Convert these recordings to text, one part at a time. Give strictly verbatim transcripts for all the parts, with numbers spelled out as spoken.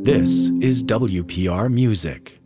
This is W P R Music.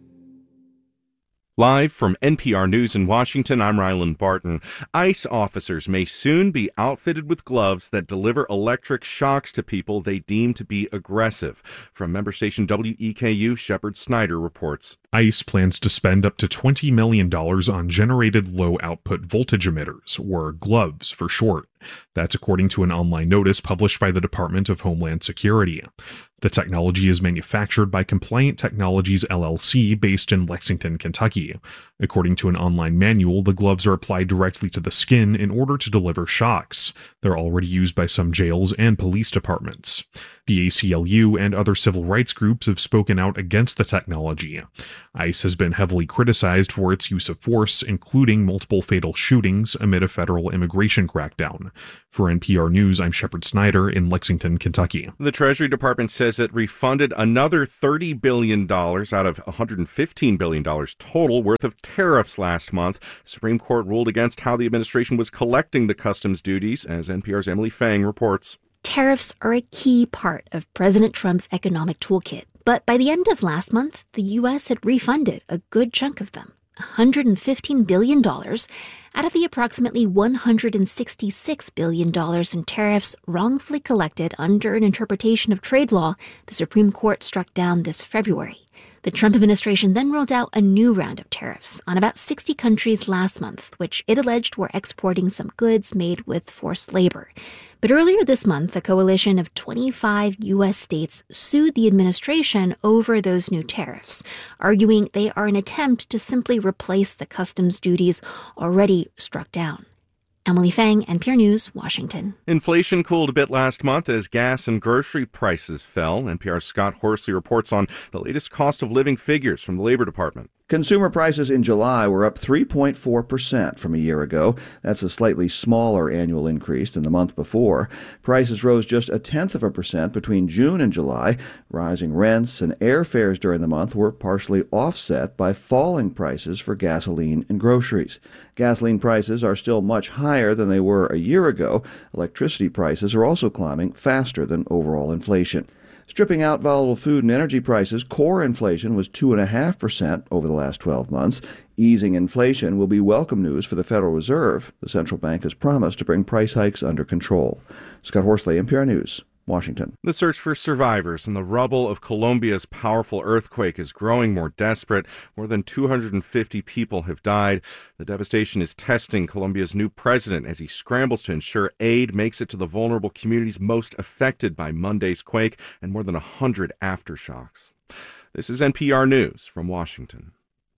Live from N P R News in Washington, I'm Ryland Barton. ICE officers may soon be outfitted with gloves that deliver electric shocks to people they deem to be aggressive. From member station W E K U, Shepard Snyder reports. ICE plans to spend up to twenty million dollars on generated low-output voltage emitters, or gloves for short. That's according to an online notice published by the Department of Homeland Security. The technology is manufactured by Compliant Technologies L L C based in Lexington, Kentucky. According to an online manual, the gloves are applied directly to the skin in order to deliver shocks. They're already used by some jails and police departments. The A C L U and other civil rights groups have spoken out against the technology. ICE has been heavily criticized for its use of force, including multiple fatal shootings amid a federal immigration crackdown. For N P R News, I'm Shepard Snyder in Lexington, Kentucky. The Treasury Department says it refunded another thirty billion dollars out of one hundred fifteen billion dollars total worth of tariffs last month. The Supreme Court ruled against how the administration was collecting the customs duties, as N P R's Emily Fang reports. Tariffs are a key part of President Trump's economic toolkit. But by the end of last month, the U S had refunded a good chunk of them, one hundred fifteen billion dollars out of the approximately one hundred sixty-six billion dollars in tariffs wrongfully collected under an interpretation of trade law the Supreme Court struck down this February. The Trump administration then rolled out a new round of tariffs on about sixty countries last month, which it alleged were exporting some goods made with forced labor. But earlier this month, a coalition of twenty-five U S states sued the administration over those new tariffs, arguing they are an attempt to simply replace the customs duties already struck down. Emily Fang, N P R News, Washington. Inflation cooled a bit last month as gas and grocery prices fell. N P R's Scott Horsley reports on the latest cost of living figures from the Labor Department. Consumer prices in July were up three point four percent from a year ago. That's a slightly smaller annual increase than the month before. Prices rose just a tenth of a percent between June and July. Rising rents and airfares during the month were partially offset by falling prices for gasoline and groceries. Gasoline prices are still much higher than they were a year ago. Electricity prices are also climbing faster than overall inflation. Stripping out volatile food and energy prices, core inflation was two point five percent over the last twelve months. Easing inflation will be welcome news for the Federal Reserve. The central bank has promised to bring price hikes under control. Scott Horsley, N P R News, Washington. The search for survivors in the rubble of Colombia's powerful earthquake is growing more desperate. More than two hundred fifty people have died. The devastation is testing Colombia's new president as he scrambles to ensure aid makes it to the vulnerable communities most affected by Monday's quake and more than one hundred aftershocks. This is N P R News from Washington.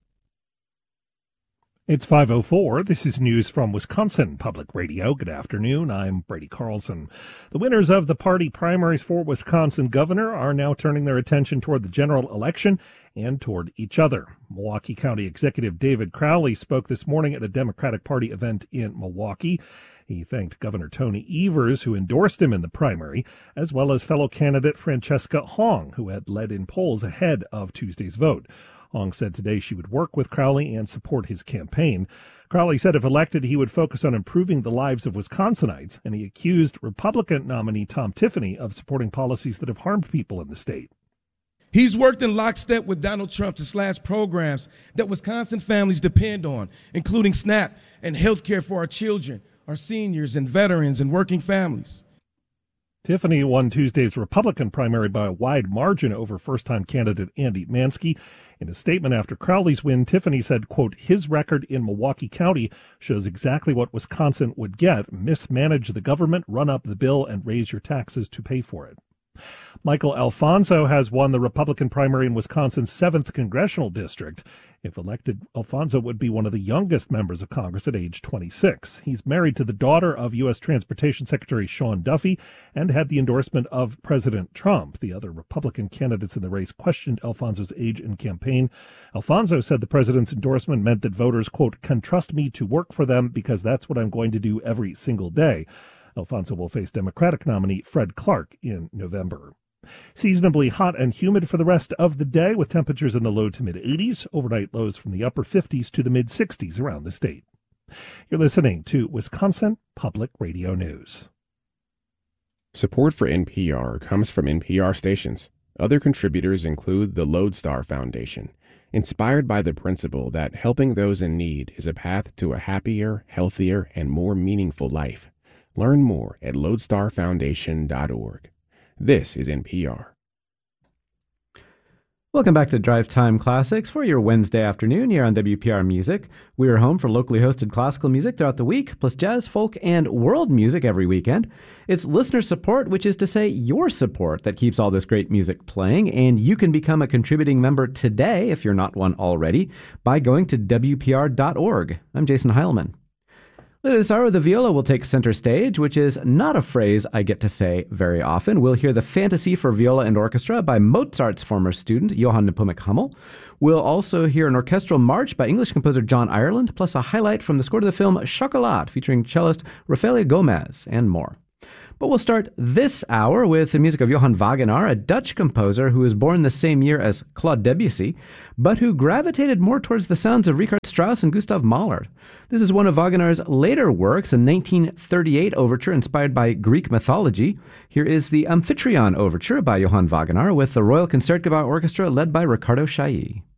It's five oh four. This is news from Wisconsin Public Radio. Good afternoon. I'm Brady Carlson. The winners of the party primaries for Wisconsin governor are now turning their attention toward the general election and toward each other. Milwaukee County Executive David Crowley spoke this morning at a Democratic Party event in Milwaukee. He thanked Governor Tony Evers, who endorsed him in the primary, as well as fellow candidate Francesca Hong, who had led in polls ahead of Tuesday's vote. Hong said today she would work with Crowley and support his campaign. Crowley said if elected, he would focus on improving the lives of Wisconsinites, and he accused Republican nominee Tom Tiffany of supporting policies that have harmed people in the state. He's worked in lockstep with Donald Trump to slash programs that Wisconsin families depend on, including SNAP and health care for our children, our seniors and veterans and working families. Tiffany won Tuesday's Republican primary by a wide margin over first-time candidate Andy Mansky. In a statement after Crowley's win, Tiffany said, quote, his record in Milwaukee County shows exactly what Wisconsin would get: mismanage the government, run up the bill, and raise your taxes to pay for it. Michael Alfonso has won the Republican primary in Wisconsin's seventh congressional district. If elected, Alfonso would be one of the youngest members of Congress at age twenty-six. He's married to the daughter of U S Transportation Secretary Sean Duffy and had the endorsement of President Trump. The other Republican candidates in the race questioned Alfonso's age and campaign. Alfonso said the president's endorsement meant that voters, quote, can trust me to work for them because that's what I'm going to do every single day. Alfonso will face Democratic nominee Fred Clark in November. Seasonably hot and humid for the rest of the day, with temperatures in the low to mid-eighties, overnight lows from the upper fifties to the mid-sixties around the state. You're listening to Wisconsin Public Radio News. Support for N P R comes from N P R stations. Other contributors include the Lodestar Foundation, inspired by the principle that helping those in need is a path to a happier, healthier, and more meaningful life. Learn more at lodestar foundation dot org. This is N P R. Welcome back to Drive Time Classics for your Wednesday afternoon here on W P R Music. We are home for locally hosted classical music throughout the week, plus jazz, folk, and world music every weekend. It's listener support, which is to say your support, that keeps all this great music playing, and you can become a contributing member today, if you're not one already, by going to W P R dot org. I'm Jason Heilman. This hour, the viola will take center stage, which is not a phrase I get to say very often. We'll hear the Fantasy for Viola and Orchestra by Mozart's former student, Johann Nepomuk Hummel. We'll also hear an orchestral march by English composer John Ireland, plus a highlight from the score to the film Chocolat, featuring cellist Rafael Gomez, and more. But we'll start this hour with the music of Johann Wagenaar, a Dutch composer who was born the same year as Claude Debussy, but who gravitated more towards the sounds of Richard Strauss and Gustav Mahler. This is one of Wagenaar's later works, a nineteen thirty-eight overture inspired by Greek mythology. Here is the Amphitryon Overture by Johann Wagenaar with the Royal Concertgebouw Orchestra led by Riccardo Chailly.